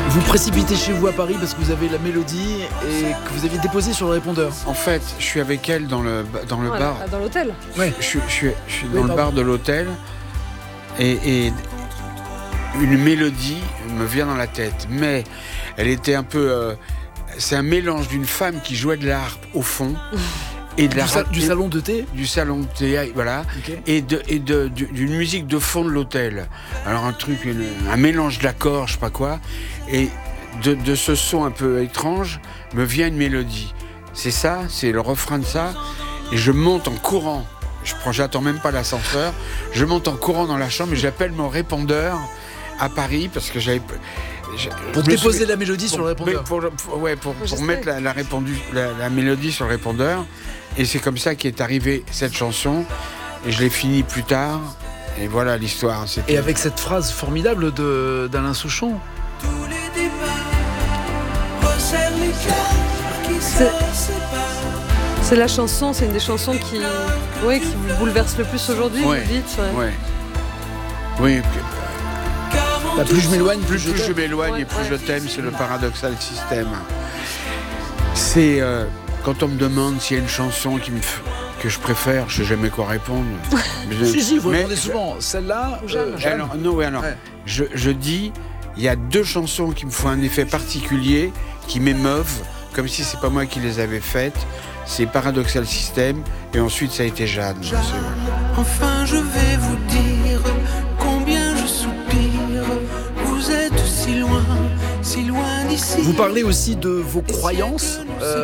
Vous précipitez chez vous à Paris parce que vous avez la mélodie et que vous aviez déposée sur le répondeur. En fait, je suis avec elle dans le bar. Dans l'hôtel. Ouais. Je suis dans le bar de l'hôtel et une mélodie me vient dans la tête. Mais elle était un peu... c'est un mélange d'une femme qui jouait de la harpe au fond et de du salon de thé. Du salon de thé, voilà. Okay. Et d'une musique de fond de l'hôtel. Alors un mélange d'accords, je sais pas quoi. Et de ce son un peu étrange me vient une mélodie. C'est ça, c'est le refrain de ça. Et je monte en courant. J'attends même pas l'ascenseur. Je monte en courant dans la chambre et j'appelle mon répondeur à Paris parce que j'avais... Pour déposer la mélodie sur le répondeur. Pour mettre la mélodie sur le répondeur. Et c'est comme ça qu'est arrivée cette chanson. Et je l'ai finie plus tard. Et voilà l'histoire. Et avec cette phrase formidable d'Alain Souchon. Tous les départs resserrent les cœurs qui se séparent. C'est la chanson, c'est une des chansons qui vous bouleverse le plus aujourd'hui, vous dites. Oui. Plus je m'éloigne, plus je m'éloigne et plus je t'aime, c'est le Paradoxal System. C'est quand on me demande s'il y a une chanson que je préfère, je sais jamais quoi répondre. Si, vous répondez souvent. Celle-là, Jeanne. Je dis, il y a deux chansons qui me font un effet particulier, qui m'émeuvent, comme si c'est pas moi qui les avais faites. C'est Paradoxal System et ensuite ça a été Jeanne. Enfin, je vais vous dire combien je soupire. Vous êtes si loin d'ici. Vous parlez aussi de vos croyances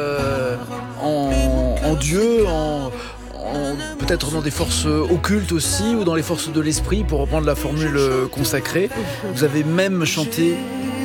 en Dieu, peut-être dans des forces occultes aussi, ou dans les forces de l'esprit, pour reprendre la formule consacrée. Vous avez même chanté.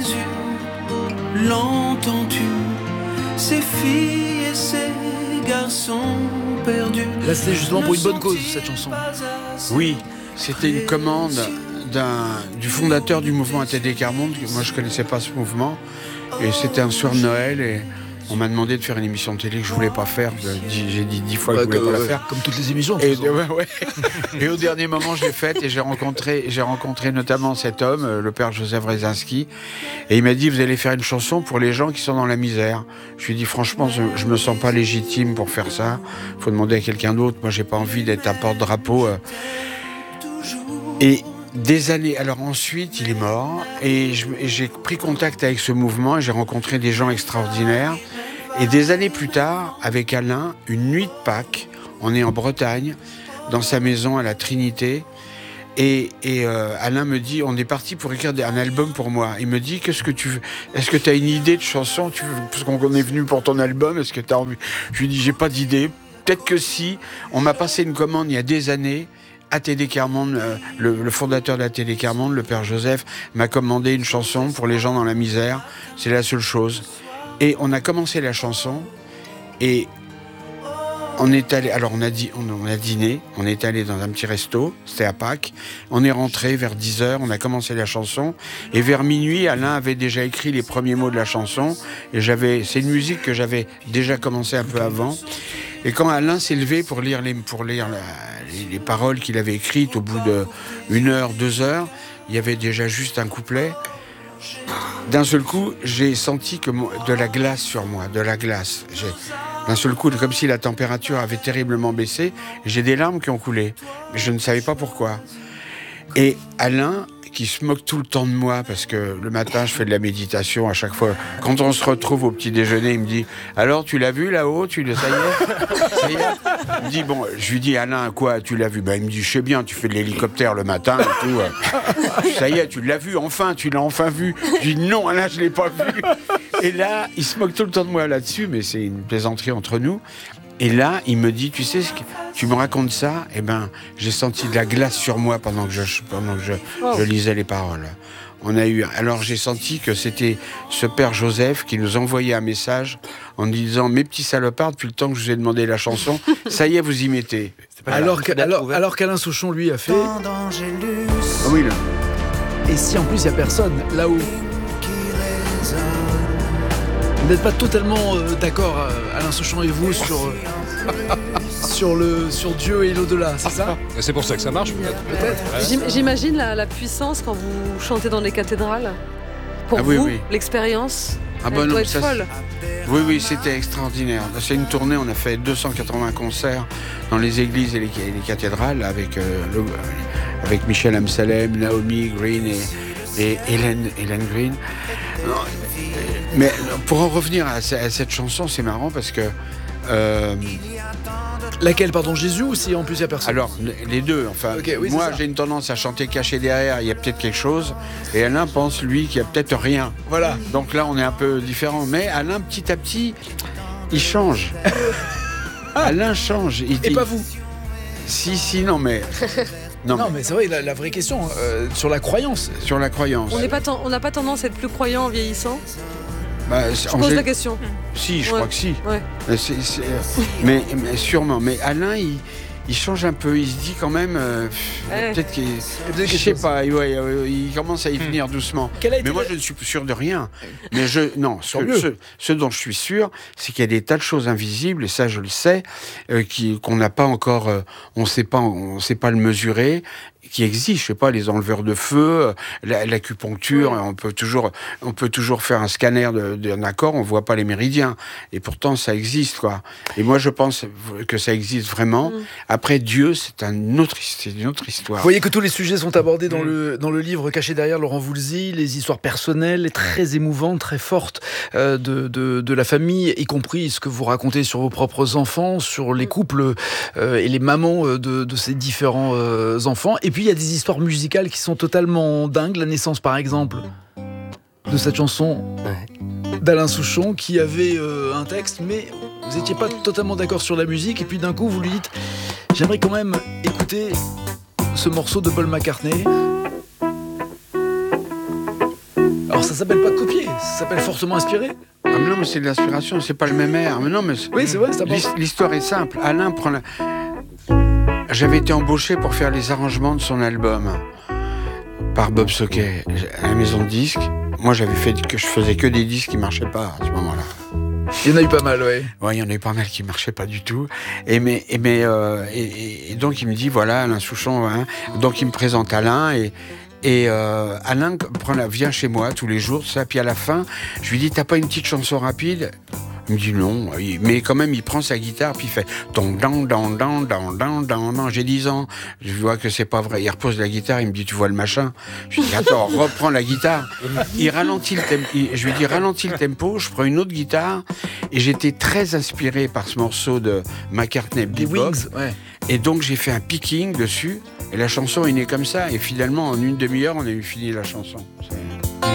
L'entends-tu, ces filles et ces garçons perdus. Là, c'était justement pour une bonne cause, cette chanson. Oui, c'était une commande du fondateur du mouvement ATD Quart Monde. Moi, je connaissais pas ce mouvement. Et c'était un soir de Noël et on m'a demandé de faire une émission de télé que je voulais pas faire. J'ai dit 10 fois que je voulais pas la faire. Comme toutes les émissions. Et au dernier moment, je l'ai faite et j'ai rencontré notamment cet homme, le père Joseph Rezinski. Et il m'a dit, vous allez faire une chanson pour les gens qui sont dans la misère. Je lui ai dit, franchement, je me sens pas légitime pour faire ça. Il faut demander à quelqu'un d'autre. Moi, j'ai pas envie d'être un porte-drapeau. Et des années, alors ensuite il est mort et j'ai pris contact avec ce mouvement et j'ai rencontré des gens extraordinaires et des années plus tard avec Alain, une nuit de Pâques, on est en Bretagne dans sa maison à la Trinité et Alain me dit on est parti pour écrire un album pour moi. Il me dit qu'est-ce que tu veux, est-ce que tu as une idée de chanson, parce qu'on est venu pour ton album, est-ce que tu as envie? Je lui dis j'ai pas d'idée, peut-être que si. On m'a passé une commande il y a des années. ATD Quart Monde, le fondateur d'ATD Quart Monde, le père Joseph, m'a commandé une chanson pour les gens dans la misère. C'est la seule chose. Et on a commencé la chanson et on est allé. Alors on a dîné. On est allé dans un petit resto. C'était à Pâques. On est rentré vers 10h. On a commencé la chanson et vers minuit, Alain avait déjà écrit les premiers mots de la chanson. Et c'est une musique que j'avais déjà commencé un peu avant. Et quand Alain s'est levé pour lire les paroles qu'il avait écrites, au bout d'1 heure, 2 heures, il y avait déjà juste un couplet. D'un seul coup, j'ai senti de la glace sur moi, de la glace. D'un seul coup, comme si la température avait terriblement baissé, j'ai des larmes qui ont coulé. Mais je ne savais pas pourquoi. Et Alain, qui se moque tout le temps de moi, parce que le matin, je fais de la méditation à chaque fois. Quand on se retrouve au petit déjeuner, il me dit « Alors, tu l'as vu là-haut? Ça y est ?» Il me dit « Bon, je lui dis Alain, quoi, tu l'as vu ?» Il me dit « Je sais bien, tu fais de l'hélicoptère le matin et tout. Ça y est, tu l'as vu, enfin, tu l'as enfin vu. » Je dis « Non, Alain, je ne l'ai pas vu. » Et là, il se moque tout le temps de moi là-dessus, mais c'est une plaisanterie entre nous. Et là, il me dit, tu sais, tu me racontes ça, eh ben, j'ai senti de la glace sur moi pendant que je lisais les paroles. Alors j'ai senti que c'était ce père Joseph qui nous envoyait un message en disant, mes petits salopards, depuis le temps que je vous ai demandé la chanson, ça y est, vous y mettez. Alors qu'Alain Souchon, lui, a fait... Ah oui, là. Et si en plus il n'y a personne là-haut? Vous n'êtes pas totalement d'accord, Alain Souchon et vous, sur Dieu et l'au-delà, c'est ça? C'est pour ça que ça marche, peut-être. J'imagine la puissance quand vous chantez dans les cathédrales. Pour Ah oui, vous, oui. l'expérience, Ah elle bah non, doit être ça, folle. Oui, c'était extraordinaire. C'est une tournée, on a fait 280 concerts dans les églises et les cathédrales avec Michel Amsalem, Naomi Green et Hélène Green. Mais pour en revenir à cette chanson, c'est marrant parce que... Laquelle, pardon, Jésus ou si en plus il y a personne? Alors, les deux. Enfin, Okay, oui, moi, j'ai une tendance à chanter caché derrière, il y a peut-être quelque chose. Et Alain pense, lui, qu'il n'y a peut-être rien. Voilà. Donc là, on est un peu différents. Mais Alain, petit à petit, il change. Alain change. Et pas vous? Si, non, mais... Non, mais c'est vrai, la vraie question, sur la croyance. Sur la croyance. On n'a pas tendance à être plus croyant en vieillissant. Je pose la question. Si, je Ouais. crois que si. Ouais. Mais sûrement. Mais Alain, il change un peu. Il se dit quand même... peut-être qu'il... Je sais pas. Il commence à y venir doucement. Mais moi, je ne suis sûr de rien. Mais ce dont je suis sûr, c'est qu'il y a des tas de choses invisibles, et ça, je le sais, qu'on n'a pas encore... on sait pas le mesurer, qui existent, je sais pas, les enleveurs de feu, l'acupuncture, on peut toujours faire un scanner d'un accord, on voit pas les méridiens, et pourtant ça existe, quoi. Et moi je pense que ça existe vraiment. Après Dieu, c'est une autre histoire. Vous voyez que tous les sujets sont abordés dans le livre Caché derrière Laurent Voulzy, les histoires personnelles, très émouvantes, très fortes de la famille, y compris ce que vous racontez sur vos propres enfants, sur les couples et les mamans de ces différents enfants. Et puis il y a des histoires musicales qui sont totalement dingues. La naissance, par exemple, de cette chanson d'Alain Souchon, qui avait un texte, mais vous n'étiez pas totalement d'accord sur la musique. Et puis d'un coup, vous lui dites « J'aimerais quand même écouter ce morceau de Paul McCartney. » Alors ça s'appelle pas copier, ça s'appelle fortement inspiré. Ah mais non, mais c'est de l'inspiration, c'est pas le même air. Mais non, mais oui, c'est vrai, ça l'histoire est simple. Alain prend J'avais été embauché pour faire les arrangements de son album par Bob Soquet à la maison de disques. Moi, je faisais que des disques qui marchaient pas à ce moment-là. Il y en a eu pas mal, ouais. Ouais, il y en a eu pas mal qui marchaient pas du tout. Et donc il me dit voilà, Alain Souchon, hein. Donc il me présente Alain et Alain vient chez moi tous les jours, ça. Puis à la fin, je lui dis t'as pas une petite chanson rapide? Il me dit non, mais quand même il prend sa guitare puis il fait j'ai 10 ans, je vois que c'est pas vrai, il repose la guitare, il me dit tu vois le machin, je lui dis attends, reprends la guitare, il ralentit le tempo, je lui dis ralentis le tempo, je prends une autre guitare et j'étais très inspiré par ce morceau de McCartney Bebop, et donc j'ai fait un picking dessus et la chanson est née comme ça et finalement en une demi-heure on a eu fini la chanson.